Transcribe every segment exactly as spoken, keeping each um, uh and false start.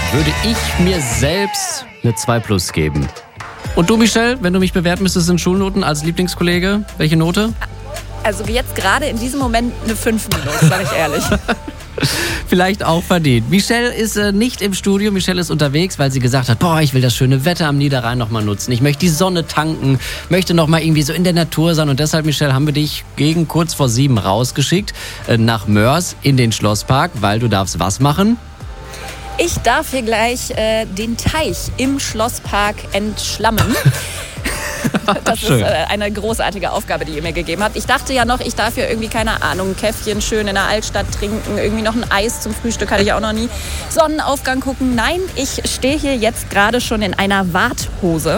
würde ich mir selbst eine zwei plus geben. Und du, Michelle, wenn du mich bewerten müsstest in Schulnoten als Lieblingskollege, welche Note? Also jetzt gerade in diesem Moment eine fünf minus, sag ich ehrlich. Vielleicht auch verdient. Michelle ist äh, nicht im Studio. Michelle ist unterwegs, weil sie gesagt hat, boah, ich will das schöne Wetter am Niederrhein noch mal nutzen. Ich möchte die Sonne tanken, möchte noch mal irgendwie so in der Natur sein. Und deshalb, Michelle, haben wir dich gegen kurz vor sieben rausgeschickt äh, nach Moers in den Schlosspark, weil du darfst was machen? Ich darf hier gleich äh, den Teich im Schlosspark entschlammen. Das ist äh, eine großartige Aufgabe, die ihr mir gegeben habt. Ich dachte ja noch, ich darf hier irgendwie, keine Ahnung, ein Käffchen schön in der Altstadt trinken, irgendwie noch ein Eis zum Frühstück, hatte ich auch noch nie. Sonnenaufgang gucken. Nein, ich stehe hier jetzt gerade schon in einer Warthose.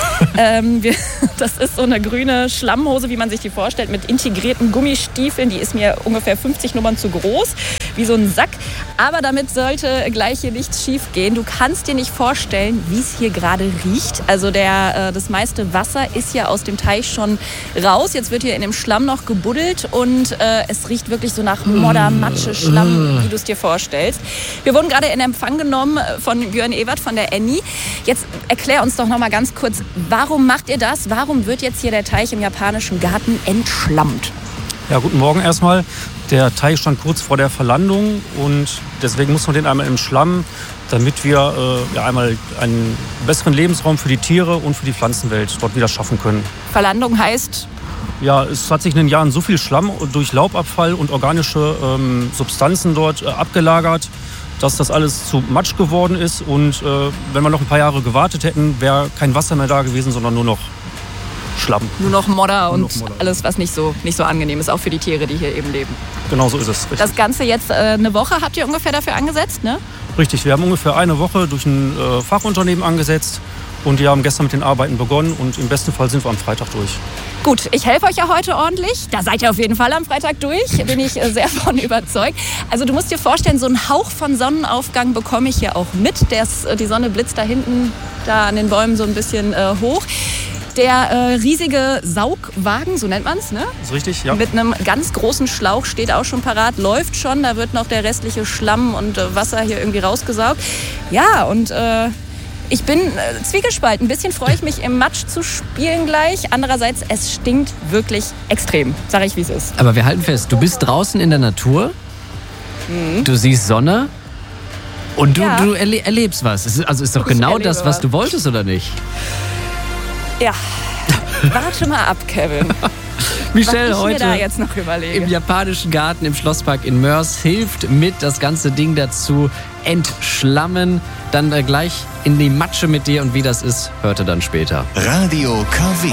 ähm, wir, das ist so eine grüne Schlammhose, wie man sich die vorstellt, mit integrierten Gummistiefeln. Die ist mir ungefähr fünfzig Nummern zu groß, wie so ein Sack. Aber damit sollte gleich hier nichts schief gehen. Du kannst dir nicht vorstellen, wie es hier gerade riecht. Also der, äh, das meiste Wasser ist ja aus dem Teich schon raus. Jetzt wird hier in dem Schlamm noch gebuddelt und äh, es riecht wirklich so nach Modder, Matsche, Schlamm, wie du es dir vorstellst. Wir wurden gerade in Empfang genommen von Björn Ewert von der Annie. Jetzt erklär uns doch noch mal ganz kurz, warum macht ihr das? Warum wird jetzt hier der Teich im japanischen Garten entschlammt? Ja, guten Morgen erstmal. Der Teich stand kurz vor der Verlandung und deswegen muss man den einmal entschlammen, damit wir äh, ja, einmal einen besseren Lebensraum für die Tiere und für die Pflanzenwelt dort wieder schaffen können. Verlandung heißt? Ja, es hat sich in den Jahren so viel Schlamm durch Laubabfall und organische ähm, Substanzen dort äh, abgelagert, dass das alles zu Matsch geworden ist. Und äh, wenn wir noch ein paar Jahre gewartet hätten, wäre kein Wasser mehr da gewesen, sondern nur noch Schlamm. Nur noch Modder und noch Modder. Alles, was nicht so, nicht so angenehm ist, auch für die Tiere, die hier eben leben. Genau so ist es. Richtig. Das Ganze jetzt äh, eine Woche habt ihr ungefähr dafür angesetzt, ne? Richtig, wir haben ungefähr eine Woche durch ein äh, Fachunternehmen angesetzt und die haben gestern mit den Arbeiten begonnen und im besten Fall sind wir am Freitag durch. Gut, ich helfe euch ja heute ordentlich. Da seid ihr auf jeden Fall am Freitag durch, bin ich äh, sehr von überzeugt. Also du musst dir vorstellen, so einen Hauch von Sonnenaufgang bekomme ich hier auch mit. Das, äh, die Sonne blitzt da hinten, da an den Bäumen so ein bisschen äh, hoch. Der äh, riesige Saugwagen, so nennt man es, ne? Ist richtig, ja. Mit einem ganz großen Schlauch steht auch schon parat, läuft schon. Da wird noch der restliche Schlamm und äh, Wasser hier irgendwie rausgesaugt. Ja, und äh, ich bin äh, zwiegespalten. Ein bisschen freue ich mich, im Matsch zu spielen gleich. Andererseits, es stinkt wirklich extrem, sag ich, wie es ist. Aber wir halten fest, du bist draußen in der Natur, mhm. du siehst Sonne und du, Ja. du erle- erlebst was. Es ist, also ist doch Ich genau erlebe das, was was. du wolltest, oder nicht? Ja, warte mal ab, Kevin. Michelle was ich mir da heute jetzt noch überlege. im japanischen Garten im Schlosspark in Moers hilft mit, das ganze Ding dazu entschlammen. Dann äh, gleich in die Matsche mit dir und wie das ist, hört ihr dann später. Radio K W.